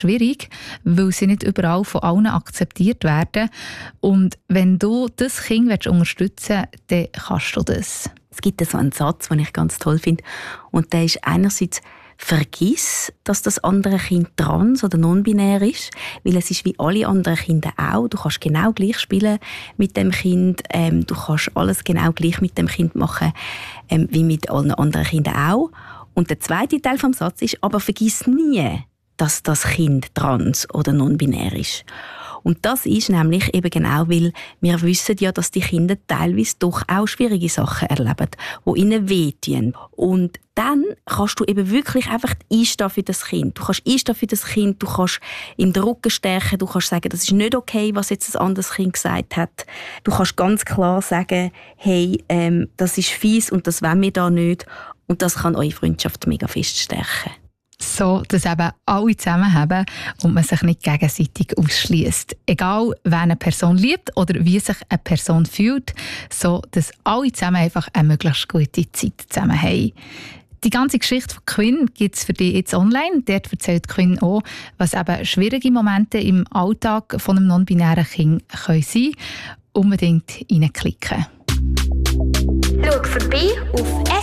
schwierig, weil sie nicht überall von allen akzeptiert werden. Und wenn du das Kind unterstützen willst, dann kannst du das. Es gibt so einen Satz, den ich ganz toll finde. Und der ist einerseits: Vergiss, dass das andere Kind trans oder non-binär ist, weil es ist wie alle anderen Kinder auch. Du kannst genau gleich spielen mit dem Kind, du kannst alles genau gleich mit dem Kind machen, wie mit allen anderen Kindern auch. Und der zweite Teil vom Satz ist: aber vergiss nie, dass das Kind trans oder non-binär ist. Und das ist nämlich eben genau, weil wir wissen ja, dass die Kinder teilweise doch auch schwierige Sachen erleben, die ihnen wehtun. Und dann kannst du eben wirklich einfach einstehen für das Kind. Du kannst einstehen für das Kind, du kannst ihm den Rücken stärken, du kannst sagen, das ist nicht okay, was jetzt ein anderes Kind gesagt hat. Du kannst ganz klar sagen, hey, das ist fies und das wollen wir da nicht. Und das kann eure Freundschaft mega fest stärken. So, dass eben alle zusammen haben und man sich nicht gegenseitig ausschließt. Egal, wer eine Person liebt oder wie sich eine Person fühlt, so dass alle zusammen einfach eine möglichst gute Zeit zusammen haben. Die ganze Geschichte von Quinn gibt es für dich jetzt online. Dort erzählt Quinn auch, was eben schwierige Momente im Alltag von einem non-binären Kind sein können. Unbedingt reinklicken. Schau vorbei auf